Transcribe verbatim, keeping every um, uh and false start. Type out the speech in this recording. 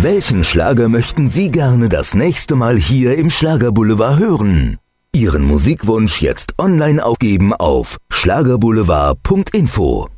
Welchen Schlager möchten Sie gerne das nächste Mal hier im Schlagerboulevard hören? Ihren Musikwunsch jetzt online aufgeben auf schlagerboulevard punkt info.